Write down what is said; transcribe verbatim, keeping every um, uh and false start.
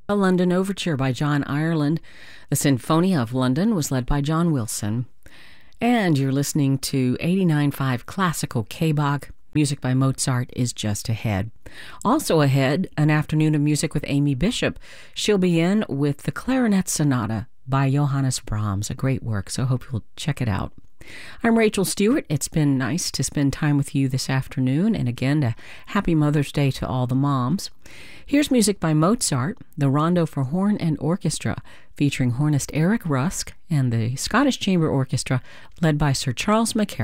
A London Overture by John Ireland. The Sinfonia of London was led by John Wilson. And you're listening to eighty-nine point five Classical K-Bach. Music by Mozart is just ahead. Also ahead, an afternoon of music with Amy Bishop. She'll be in with the Clarinet Sonata by Johannes Brahms, a great work, so I hope you'll check it out. I'm Rachel Stewart. It's been nice to spend time with you this afternoon, and again, a happy Mother's Day to all the moms. Here's music by Mozart, the Rondo for Horn and Orchestra, featuring hornist Eric Rusk and the Scottish Chamber Orchestra, led by Sir Charles Mackay.